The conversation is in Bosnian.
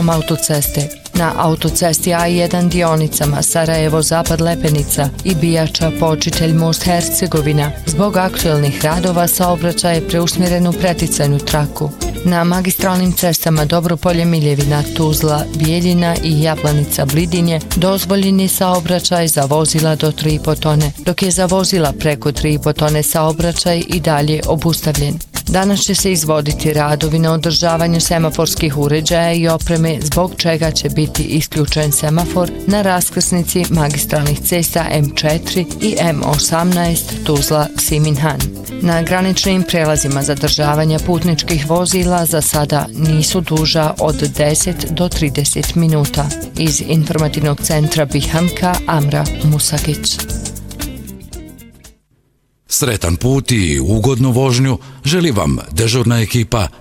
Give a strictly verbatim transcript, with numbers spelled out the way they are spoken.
autoceste. Na autocesti A jedan dionicama Sarajevo-Zapad Lepenica i Bijača Počitelj Most Hercegovina zbog aktuelnih radova saobraćaj je preusmjeren u preticajnu traku. Na magistralnim cestama Dobropolje Miljevina, Tuzla, Bijeljina i Japlanica Blidinje dozvoljen je saobraćaj za vozila do tri i po tone, dok je za vozila preko tri i po tone saobraćaj i dalje obustavljen. Danas će se izvoditi radovi na održavanju semaforskih uređaja i opreme, zbog čega će biti isključen semafor na raskrsnici magistralnih cesta M četiri i M osamnaest Tuzla-Siminhan. Na graničnim prelazima zadržavanja putničkih vozila za sada nisu duža od deset do trideset minuta. Iz informativnog centra Bihamka, Amra Musakić. Sretan put i ugodnu vožnju želi vam dežurna ekipa